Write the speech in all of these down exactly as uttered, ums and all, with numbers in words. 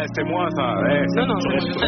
c'est moi ça. Ouais, non, non, non.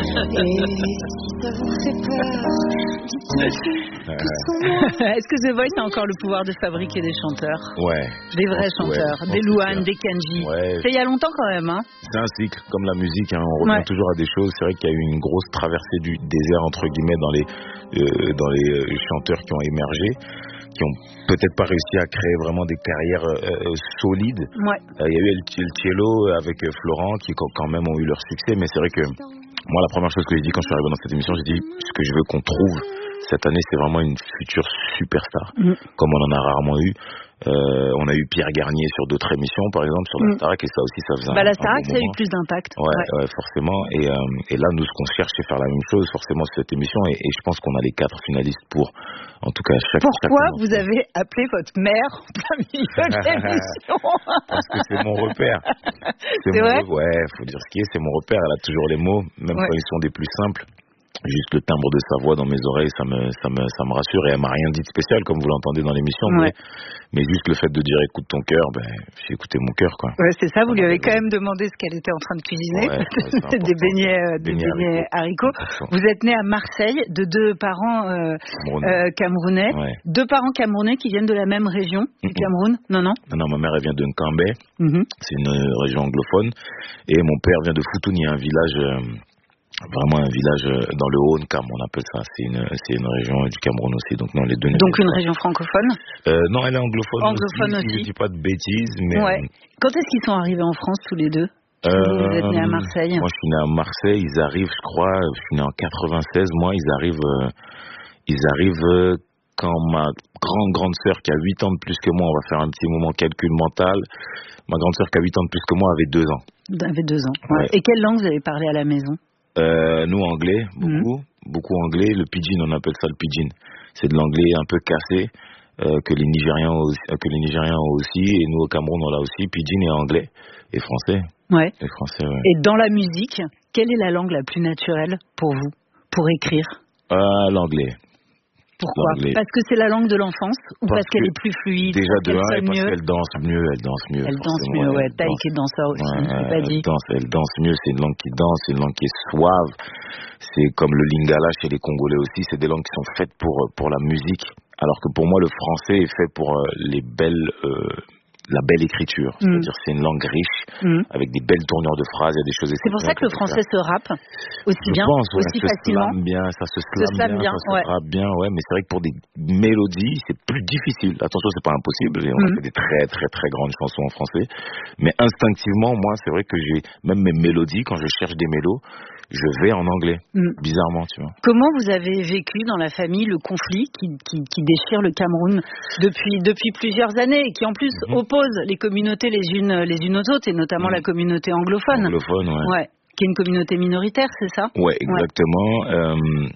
Est-ce que The Voice a encore le pouvoir de fabriquer des chanteurs? Ouais. Des vrais chanteurs, ouais, des Louane, des Kenji. Ouais. C'est il y a longtemps quand même, hein. C'est un cycle, comme la musique, hein, on revient ouais. toujours à des choses. C'est vrai qu'il y a eu une grosse traversée du désert, entre guillemets, dans les, euh, dans les euh, chanteurs qui ont émergé, qui ont peut-être pas réussi à créer vraiment des carrières euh, solides. Ouais. Euh, il y a eu El, El Cielo avec euh, Florent, qui quand même ont eu leur succès, mais c'est vrai que moi, la première chose que j'ai dit quand je suis arrivé dans cette émission, j'ai dit, ce que je veux qu'on trouve cette année, c'est vraiment une future superstar, mmh. comme on en a rarement eu. Euh, on a eu Pierre Garnier sur d'autres émissions, par exemple, sur la mmh. Starac, et ça aussi, ça faisait bah, un, la Starac, bon ça a eu plus d'impact. Ouais, ouais. ouais forcément. Et, euh, et là, nous, ce qu'on cherche, c'est faire la même chose, forcément, sur cette émission. Et, et je pense qu'on a les quatre finalistes pour, en tout cas, chaque... Pourquoi chaque vous avez appelé votre mère en plein milieu de l'émission? Parce que c'est mon repère. C'est, c'est mon vrai re... Ouais, faut dire ce qui est, c'est mon repère. Elle a toujours les mots, même ouais. quand ils sont des plus simples. Juste le timbre de sa voix dans mes oreilles, ça me, ça me, ça me rassure. Et elle m'a rien dit de spécial, comme vous l'entendez dans l'émission. Ouais. Mais, mais juste le fait de dire écoute ton cœur, ben, j'ai écouté mon cœur, quoi. Ouais, c'est ça. Vous lui avez quand même demandé ce qu'elle était en train de cuisiner. Ouais, ouais, des beignets, euh, des beignets, beignets haricots. haricots. Vous êtes né à Marseille de deux parents euh, euh, camerounais, ouais. deux parents camerounais qui viennent de la même région du mm-hmm. Cameroun. Non, non. Non, non, ma mère elle vient de Nkambé. Mm-hmm. C'est une euh, région anglophone, et mon père vient de Foutouni, un village. Euh, Vraiment un village dans le Haut-Nkam, on appelle ça. C'est une, c'est une région du Cameroun aussi. Donc, non, les deux. Donc, une région francophone euh, Non, elle est anglophone. Anglophone aussi. aussi. Je ne dis pas de bêtises, mais. Ouais. Quand est-ce qu'ils sont arrivés en France tous les deux euh, Vous êtes né à Marseille. Moi, je suis né à Marseille. Ils arrivent, je crois, je suis né en quatre-vingt-seize. Moi, ils arrivent, euh, ils arrivent euh, quand ma grande grande sœur qui a huit ans de plus que moi, on va faire un petit moment calcul mental. Ma grande sœur qui a huit ans de plus que moi avait deux ans. Avait deux ans. Ouais. Et quelle langue vous avez parlé à la maison? Euh, nous, anglais, beaucoup, mmh. beaucoup anglais. Le pidgin, on appelle ça le pidgin. C'est de l'anglais un peu cassé, euh, que les Nigérians aussi, euh, que les Nigériens ont aussi, et nous au Cameroun, on l'a aussi. Pidgin et anglais et français. Ouais. Et français. Ouais. Et dans la musique, quelle est la langue la plus naturelle pour vous, pour écrire? Euh, l'anglais. Pourquoi? L'anglais. Parce que c'est la langue de l'enfance ou parce, parce qu'elle est plus fluide? Déjà de un, et parce mieux. qu'elle danse mieux, elle danse mieux. Elle danse mieux, ouais. Taï qui est danseur aussi, ouais, je l'ai pas dit. Elle danse, elle danse mieux, c'est une langue qui danse, c'est une langue qui est suave. C'est comme le lingala chez les Congolais aussi, c'est des langues qui sont faites pour, pour la musique. Alors que pour moi, le français est fait pour les belles... Euh, la belle écriture, mm. c'est-à-dire c'est une langue riche, mm. avec des belles tournures de phrases, il y a des choses... C'est pour ça que le français se rappe aussi je bien, pense, ouais, aussi se facilement. Slame bien, ça se slame bien, bien, ça se ouais. rappe bien, ouais, mais c'est vrai que pour des mélodies, c'est plus difficile. Attention, c'est pas impossible, et on mm. a fait des très très très grandes chansons en français, mais instinctivement, moi, c'est vrai que j'ai, même mes mélodies, quand je cherche des mélos, je vais en anglais, mm. bizarrement, tu vois. Comment vous avez vécu dans la famille le conflit qui, qui, qui déchire le Cameroun depuis, depuis plusieurs années et qui en plus mm-hmm. oppose les communautés les unes, les unes aux autres et notamment mm. la communauté anglophone. Anglophone, ouais. ouais. Qui est une communauté minoritaire, c'est ça? Ouais, exactement. Ouais. Euh,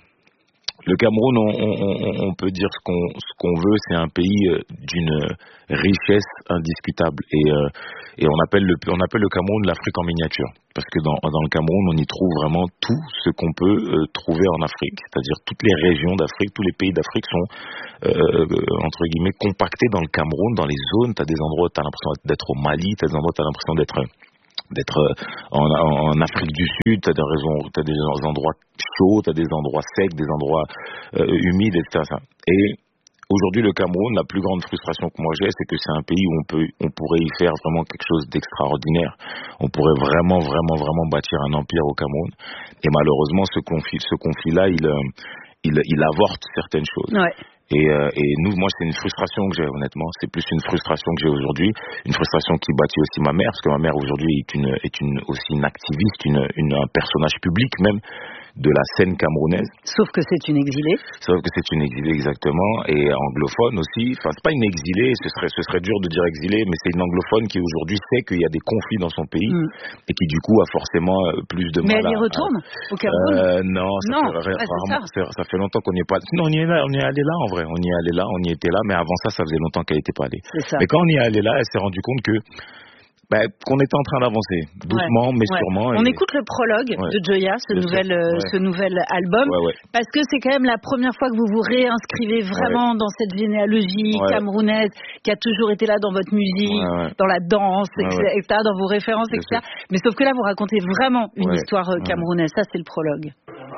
le Cameroun, on, on, on peut dire ce qu'on, ce qu'on veut, c'est un pays d'une richesse indiscutable. Et, euh, et on, appelle le, on appelle le Cameroun l'Afrique en miniature. Parce que dans, dans le Cameroun, on y trouve vraiment tout ce qu'on peut euh, trouver en Afrique. C'est-à-dire toutes les régions d'Afrique, tous les pays d'Afrique sont, euh, entre guillemets, compactés dans le Cameroun, dans les zones. Tu as des endroits où tu as l'impression d'être au Mali, tu as des endroits où tu as l'impression d'être... d'être en, en Afrique du Sud, t'as des raisons, t'as des endroits chauds, t'as des endroits secs, des endroits euh, humides, et cetera. Et aujourd'hui, le Cameroun, la plus grande frustration que moi j'ai, c'est que c'est un pays où on peut, on pourrait y faire vraiment quelque chose d'extraordinaire. On pourrait vraiment, vraiment, vraiment bâtir un empire au Cameroun. Et malheureusement, ce conflit, ce conflit-là, il, il, il avorte certaines choses. Ouais. Et, euh, et nous, moi, c'est une frustration que j'ai, honnêtement. C'est plus une frustration que j'ai aujourd'hui, une frustration qui bâtit aussi ma mère, parce que ma mère aujourd'hui est une, est une aussi une activiste, une, une un personnage public même de la scène camerounaise. Sauf que c'est une exilée. Sauf que c'est une exilée, exactement, et anglophone aussi. Enfin, c'est pas une exilée, ce serait, ce serait dur de dire exilée, mais c'est une anglophone qui aujourd'hui sait qu'il y a des conflits dans son pays mm. et qui du coup a forcément plus de mais mal. Mais elle y à, retourne à, au Cameroun euh, Non, ça, non, fait, ouais, rarement, ça. ça fait longtemps qu'on n'y est pas. Non, on y est là, on y est allé là en vrai. On y est allé là, on y était là, mais avant ça, ça faisait longtemps qu'elle n'était pas allée. Mais quand on y est allé là, elle s'est rendue compte que Bah, qu'on était en train d'avancer, doucement, ouais, mais ouais. sûrement. On et... écoute le prologue ouais. de Gioia, ce nouvel, euh, ouais. ce nouvel album, ouais, ouais. parce que c'est quand même la première fois que vous vous réinscrivez vraiment ouais. dans cette généalogie ouais. camerounaise qui a toujours été là dans votre musique, ouais, ouais. dans la danse, ouais, et cetera, ouais. dans vos références, et cetera. Mais sauf que là, vous racontez vraiment une ouais. histoire euh, camerounaise. Ça, c'est le prologue.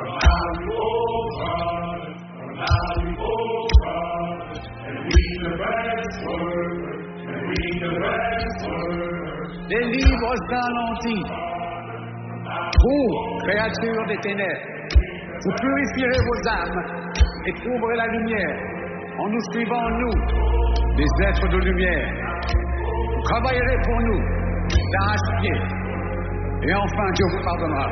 Les livres alentis, vous, créatures des ténèbres, vous purifierez vos âmes et trouverez la lumière en nous suivant, nous, les êtres de lumière. Vous travaillerez pour nous, d'arrache-pied, et enfin Dieu vous pardonnera.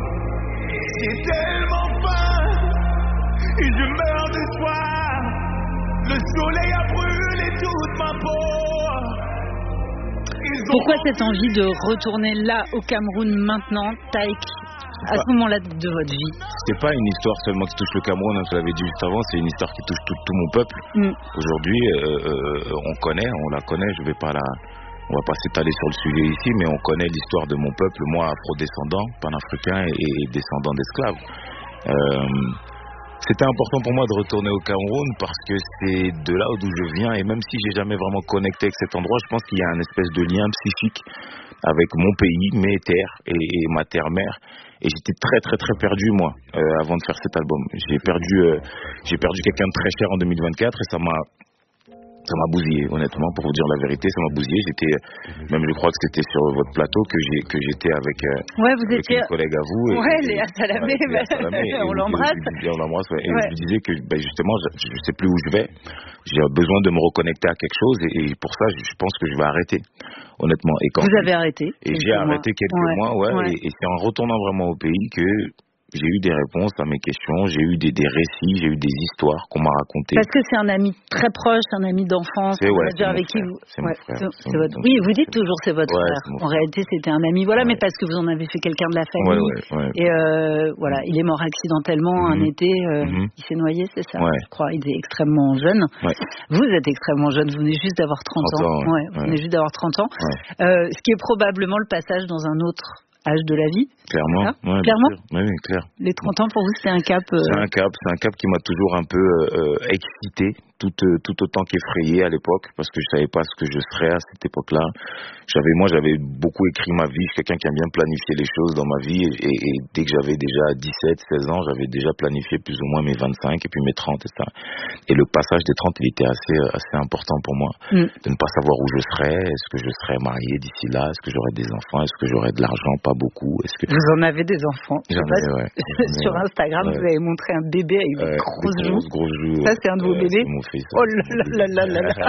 J'ai tellement faim et je meurs de soif. Le soleil a brûlé toute ma peau. Pourquoi cette envie de retourner là au Cameroun maintenant, Taïk, à ce moment-là de votre vie? C'est pas une histoire seulement qui touche le Cameroun, hein, je l'avais dit juste avant, c'est une histoire qui touche tout, tout mon peuple. Mm. Aujourd'hui, euh, euh, on connaît, on la connaît, je vais pas la, on va pas s'étaler sur le sujet ici, mais on connaît l'histoire de mon peuple, moi afro-descendant, panafricain et, et descendant d'esclaves. Euh, C'était important pour moi de retourner au Cameroun parce que c'est de là d'où je viens et même si j'ai jamais vraiment connecté avec cet endroit, je pense qu'il y a un espèce de lien psychique avec mon pays, mes terres et, et ma terre-mère. Et j'étais très très très perdu moi euh, avant de faire cet album. J'ai perdu, euh, j'ai perdu quelqu'un de très cher en deux mille vingt-quatre et ça m'a Ça m'a bousillé, honnêtement, pour vous dire la vérité, ça m'a bousillé. J'étais, même je crois que c'était sur votre plateau que j'ai que j'étais avec, euh, ouais, vous avec étiez... une collègue à vous. Et, ouais, Léa Salamé, ouais, Léa Salamé et, on l'embrasse. Et, on l'embrasse, ouais. Et ouais. je lui disais que ben, justement, je, je sais plus où je vais. J'ai besoin de me reconnecter à quelque chose et, et pour ça, je, je pense que je vais arrêter, honnêtement. Et quand vous avez arrêté. Et j'ai mois. arrêté quelques ouais. mois, ouais. ouais. Et, et c'est en retournant vraiment au pays que j'ai eu des réponses à mes questions, j'ai eu des, des récits, j'ai eu des histoires qu'on m'a racontées. Parce que c'est un ami très proche, un ami d'enfance, c'est, ouais, c'est avec qui vous. C'est mon ouais, frère. C'est, c'est votre... Oui, vous dites toujours c'est votre ouais, frère. C'est en réalité, c'était un ami, voilà, ouais. mais parce que vous en avez fait quelqu'un de la famille. Ouais, ouais, ouais. Et euh, voilà, il est mort accidentellement mm-hmm. un été, euh, mm-hmm. il s'est noyé, c'est ça, ouais. je crois. Il est extrêmement jeune. Ouais. Vous êtes extrêmement jeune, vous venez juste d'avoir trente ans. Ouais. Ouais, vous venez juste d'avoir trente ans. Ouais. Euh, ce qui est probablement le passage dans un autre âge de la vie. Clairement. Ouais, Clairement. Oui, oui, clair. Les trente ans pour vous, c'est un cap. Euh... C'est un cap, c'est un cap qui m'a toujours un peu euh, excité, tout, euh, tout autant qu'effrayé à l'époque, parce que je savais pas ce que je serais à cette époque-là. J'avais, moi, j'avais beaucoup écrit ma vie. Je suis quelqu'un qui aime bien planifier les choses dans ma vie, et, et dès que j'avais déjà dix-sept, seize ans, j'avais déjà planifié plus ou moins mes vingt-cinq et puis mes trente et ça. Et le passage des trente, il était assez, assez important pour moi, mm. de ne pas savoir où je serais. Est-ce que je serais marié d'ici là? Est-ce que j'aurais des enfants? Est-ce que j'aurais de l'argent? Pas beaucoup. Est-ce que... Vous en avez des enfants? J'en ai, ouais. Sur Instagram, ouais. vous avez montré un bébé avec des ouais, grosses joues. Grosses, grosses joues. Ça, c'est un de vos ouais, bébés? C'est mon fils. Oh là là là là là.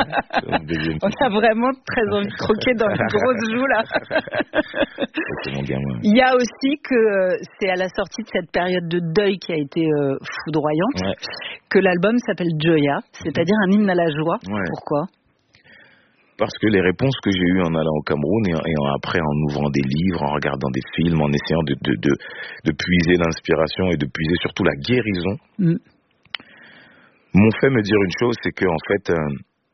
On a vraiment très envie de croquer dans les grosses joues là. C'est mon gamin. Il y a aussi que c'est à la sortie de cette période de deuil qui a été euh, foudroyante ouais. que l'album s'appelle Gioia, c'est-à-dire un hymne à la joie. Ouais. Pourquoi? Parce que les réponses que j'ai eues en allant au Cameroun et, en, et en, après en ouvrant des livres, en regardant des films, en essayant de, de, de, de puiser l'inspiration et de puiser surtout la guérison, mm. m'ont fait me dire une chose, c'est que en fait, euh,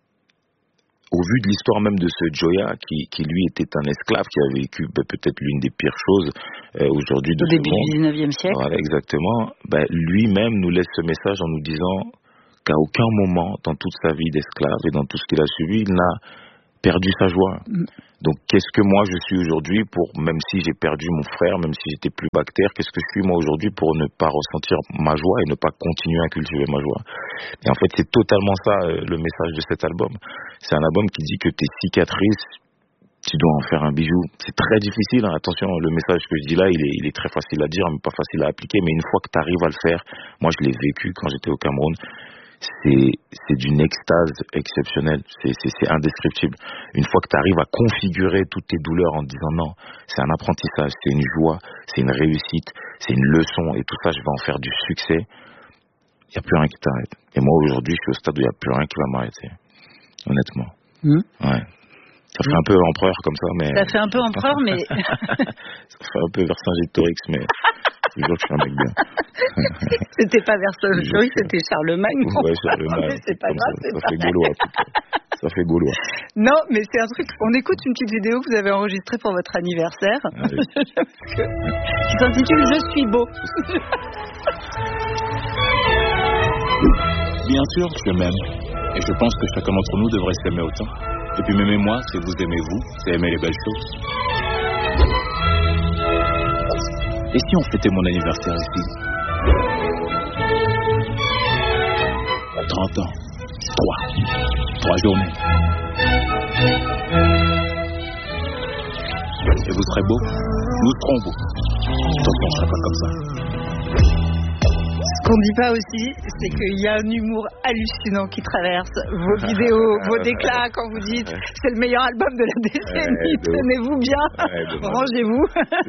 au vu de l'histoire même de ce Gioia, qui, qui lui était un esclave, qui a vécu bah, peut-être l'une des pires choses euh, aujourd'hui de au ce début monde, du dix-neuvième siècle. Voilà, exactement. Bah, lui-même nous laisse ce message en nous disant qu'à aucun moment, dans toute sa vie d'esclave et dans tout ce qu'il a subi, il n'a perdu sa joie. Mm. Donc qu'est-ce que moi je suis aujourd'hui pour, même si j'ai perdu mon frère, même si j'étais plus bactère, qu'est-ce que je suis moi aujourd'hui pour ne pas ressentir ma joie et ne pas continuer à cultiver ma joie. Et en fait c'est totalement ça euh, le message de cet album. C'est un album qui dit que tes cicatrices, tu dois en faire un bijou. C'est très difficile, hein. Attention, le message que je dis là, il est, il est très facile à dire, mais pas facile à appliquer, mais une fois que tu arrives à le faire, moi je l'ai vécu quand j'étais au Cameroun, C'est, c'est d'une extase exceptionnelle, c'est, c'est, c'est indescriptible. Une fois que tu arrives à configurer toutes tes douleurs en te disant non, c'est un apprentissage, c'est une joie, c'est une réussite, c'est une leçon et tout ça, je vais en faire du succès, il n'y a plus rien qui t'arrête. Et moi aujourd'hui, je suis au stade où il n'y a plus rien qui va m'arrêter, honnêtement. Mmh. Ouais. Ça fait mmh. un peu empereur comme ça, mais... Ça fait un peu empereur, mais... Ça fait un peu Vercingétorix, mais... Je te jure que je suis un mec bien. C'était pas Vercingétorix, c'était Charlemagne. Ouais, Charlemagne. C'est pas grave. Ça, ça fait gaulois, en tout cas. Ça fait gaulois. Non, mais c'est un truc. On écoute une petite vidéo que vous avez enregistrée pour votre anniversaire. Oui. Qui s'intitule Je suis beau. Bien sûr, je m'aime. Et je pense que chacun d'entre nous devrait s'aimer autant. Et puis m'aimer moi, c'est vous aimer vous, c'est aimer les belles choses. Et si on fêtait mon anniversaire ici? trente ans. Trois. Trois journées. Et vous serez beau? Nous serons beaux. Attention, on ne sera pas comme ça. Ce qu'on dit pas aussi, c'est qu'il y a un humour hallucinant qui traverse vos vidéos, vos déclats quand vous dites c'est le meilleur album de la décennie, ouais, tenez-vous bien, ouais, rangez-vous.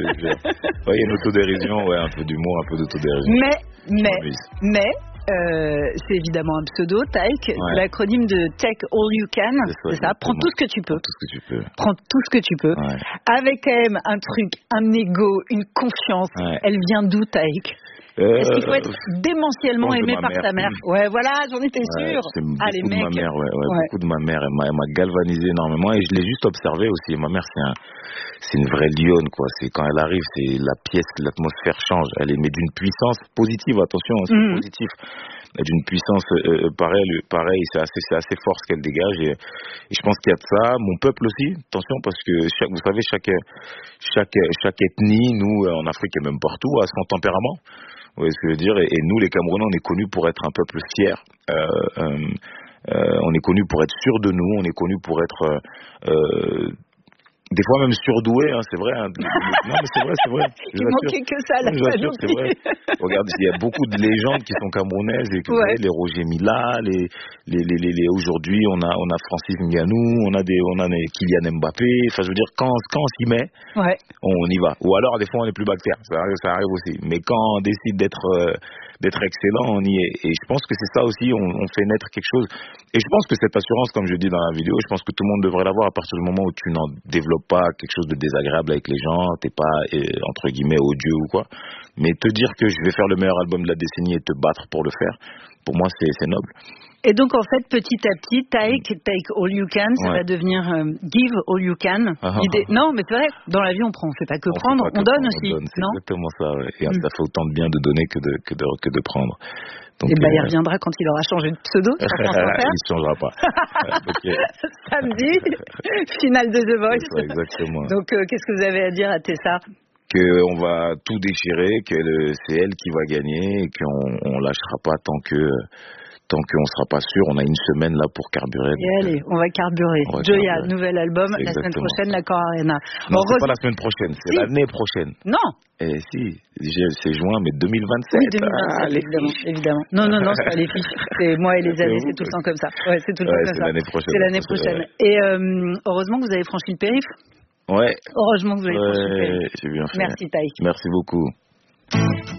Ouais, il y a une autodérision, ouais, un peu d'humour, un peu d'autodérision. Mais, mais, mais, euh, c'est évidemment un pseudo, Taïk, ouais. C'est l'acronyme de Take All You Can, c'est ça, c'est ça. Prends tout ce que tu peux. Prends tout ce que tu peux. Prends tout ce que tu peux. Ouais. Avec quand même un truc, un ego, une confiance. Ouais. Elle vient d'où, Taïk? Euh, Est-ce qu'il faut être démentiellement aimé par ta mère? Ouais, voilà, j'en étais sûre. Ouais, ah, les mecs. De ma mère, ouais, ouais, ouais. Beaucoup de ma mère. Elle m'a, elle m'a galvanisé énormément et je l'ai juste observé aussi. Ma mère, c'est un, c'est une vraie lionne, quoi. C'est quand elle arrive, c'est la pièce, l'atmosphère change. Elle est mais d'une puissance positive. Attention, c'est mmh. positif. D'une puissance euh, pareil, pareil, c'est assez, c'est assez fort ce qu'elle dégage et, et je pense qu'il y a de ça. Mon peuple aussi, attention, parce que chaque, vous savez, chaque, chaque, chaque ethnie, nous en Afrique et même partout, a son tempérament. Vous voyez ce que je veux dire, et, et nous, les Camerounais, on est connus pour être un peuple fier. Euh, euh, euh, on est connus pour être sûr de nous. On est connus pour être euh, euh, des fois même surdoué, hein, c'est vrai. Hein. Non, mais c'est vrai, c'est vrai. Il manquait que ça, la famille. C'est vrai. Regarde, il y a beaucoup de légendes qui sont camerounaises, et que, ouais. les Roger Mila, les, les, les, les, les aujourd'hui, on a, on a Francis Ngannou, on a des, on a des Kylian Mbappé. Enfin, je veux dire, quand, quand on s'y met, ouais. on y va. Ou alors, des fois, on est plus bactère. Ça arrive, ça arrive aussi. Mais quand on décide d'être, euh, d'être excellent, on y est. Et je pense que c'est ça aussi, on, on fait naître quelque chose. Et je pense que cette assurance, comme je dis dans la vidéo, je pense que tout le monde devrait l'avoir à partir du moment où tu n'en développes pas quelque chose de désagréable avec les gens, t'es pas, euh, entre guillemets, odieux ou quoi. Mais te dire que je vais faire le meilleur album de la décennie et te battre pour le faire, pour moi, c'est, c'est noble. Et donc, en fait, petit à petit, take, take all you can, ça ouais. va devenir euh, give all you can. Ah, L'idée... ah, non, mais c'est vrai, dans la vie, on prend, on fait pas que on prendre, pas que on donne prendre, aussi. On donne, c'est non exactement ça, ouais. Et mm. ça fait autant de bien de donner que de, que de, que de prendre. Donc, et ben, euh... il reviendra quand il aura changé de pseudo sur France Inter. Il ne changera pas. Okay. Samedi, finale de The Voice. Ça, exactement. Donc, euh, qu'est-ce que vous avez à dire à Tessa? Qu'on va tout déchirer, que le, c'est elle qui va gagner, et qu'on on lâchera pas tant que... Tant qu'on ne sera pas sûr, on a une semaine là pour carburer. Et allez, on va carburer. On va Joya, carburer. Nouvel album, c'est la semaine prochaine, l'Accor Arena. Non, bon, c'est re... pas la semaine prochaine, c'est si. L'année prochaine. Non. Eh si, c'est juin, mais deux mille vingt-sept. Oui, deux mille vingt-sept, ah, évidemment, évidemment. Non, non, non, c'est pas les fiches. C'est moi et les années, c'est tout le temps comme ça. Ouais, c'est tout le ouais, temps comme ça. L'année prochaine, c'est l'année prochaine. Ouais. Et euh, heureusement que vous avez franchi le périph'. Ouais. Heureusement que vous avez ouais, franchi le périph'. J'ai bien fait. Merci Taïk. Merci beaucoup.